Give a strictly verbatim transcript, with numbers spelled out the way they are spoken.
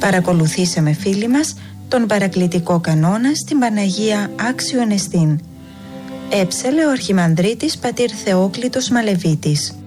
Παρακολουθήσαμε, φίλοι μας, τον παρακλητικό κανόνα στην Παναγία Άξιον Εστίν. Έψαλε ο Αρχιμανδρίτης πατήρ Θεόκλητος Μαλεβίτης.